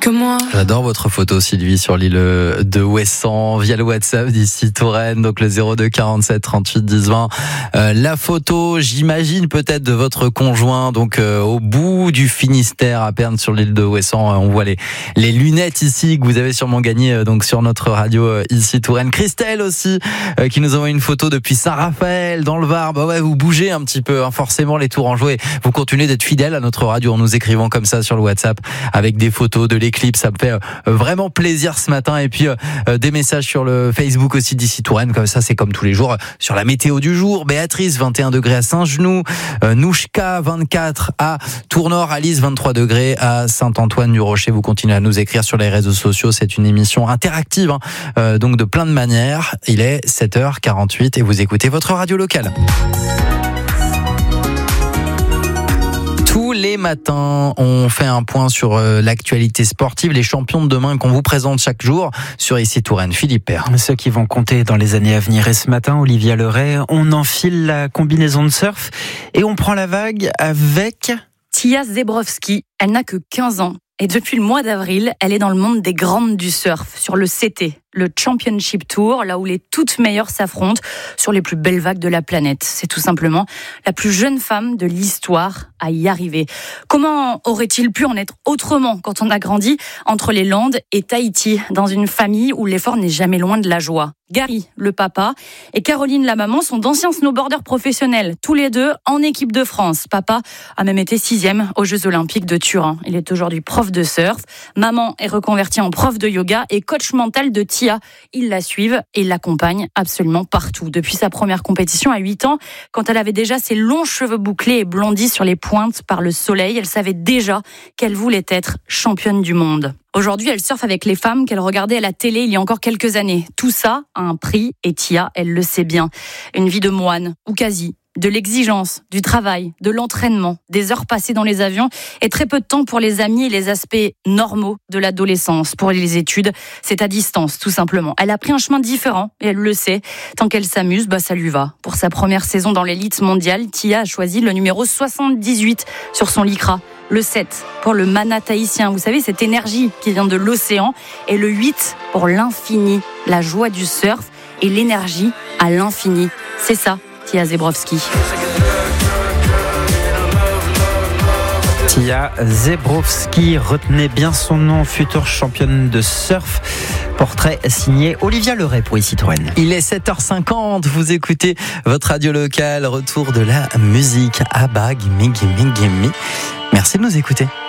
que moi. J'adore votre photo, Sylvie, sur l'île de Ouessant, via le WhatsApp d'ici Touraine, donc le 02 47 38 10 20. La photo, j'imagine peut-être de votre conjoint, donc au bout du Finistère, à Pernes, sur l'île de Ouessant. On voit les lunettes ici que vous avez sûrement gagnées donc sur notre radio ici Touraine. Christelle aussi, qui nous envoie une photo depuis Saint-Raphaël, dans le Var. Bah ouais, vous bougez un petit peu, hein, forcément les Tourangeaux, et vous continuez d'être fidèles à notre radio en nous écrivant comme ça sur le WhatsApp avec des photos de l'éclipse. Ça me fait vraiment plaisir ce matin. Et puis des messages sur le Facebook aussi d'ici Touraine, comme ça, c'est comme tous les jours. Sur la météo du jour, Béatrice, 21 degrés à Saint-Genoux, Nouchka, 24 à Tournord, Alice, 23 degrés à Saint-Antoine-du-Rocher. Vous continuez à nous écrire sur les réseaux sociaux. C'est une émission interactive, hein, donc de plein de manières. Il est 7h48 et vous écoutez votre radio locale. Tous les matins, on fait un point sur l'actualité sportive, les champions de demain qu'on vous présente chaque jour sur ici Touraine. Philippe Père. Ceux qui vont compter dans les années à venir. Et ce matin, Olivia Leray, on enfile la combinaison de surf et on prend la vague avec Tia Zebrowski. Elle n'a que 15 ans. Et depuis le mois d'avril, elle est dans le monde des grandes du surf, sur le CT, le Championship Tour, là où les toutes meilleures s'affrontent sur les plus belles vagues de la planète. C'est tout simplement la plus jeune femme de l'histoire à y arriver. Comment aurait-il pu en être autrement quand on a grandi entre les Landes et Tahiti, dans une famille où l'effort n'est jamais loin de la joie? Gary, le papa, et Caroline, la maman, sont d'anciens snowboarders professionnels, tous les deux en équipe de France. Papa a même été 6e aux Jeux Olympiques de Turin. Il est aujourd'hui prof de surf. Maman est reconvertie en prof de yoga et coach mental de Tia. Ils la suivent et l'accompagnent absolument partout. Depuis sa première compétition à 8 ans, quand elle avait déjà ses longs cheveux bouclés et blondis sur les pointes par le soleil, elle savait déjà qu'elle voulait être championne du monde. Aujourd'hui, elle surfe avec les femmes qu'elle regardait à la télé il y a encore quelques années. Tout ça a un prix et Tia, elle le sait bien. Une vie de moine, ou quasi. De l'exigence, du travail, de l'entraînement, des heures passées dans les avions et très peu de temps pour les amis et les aspects normaux de l'adolescence. Pour les études, c'est à distance, tout simplement. Elle a pris un chemin différent et elle le sait. Tant qu'elle s'amuse, ça lui va. Pour sa première saison dans l'élite mondiale, Tia a choisi le numéro 78 sur son lycra. Le 7 pour le mana tahitien, vous savez, cette énergie qui vient de l'océan. Et le 8 pour l'infini, la joie du surf et l'énergie à l'infini. C'est ça, Tia Zebrowski. Tia Zebrowski, retenez bien son nom, future championne de surf. Portrait signé Olivia Leray pour ici Touraine. Il est 7h50, vous écoutez votre radio locale, retour de la musique. Abba, gimme, gimme, gimme. Merci de nous écouter.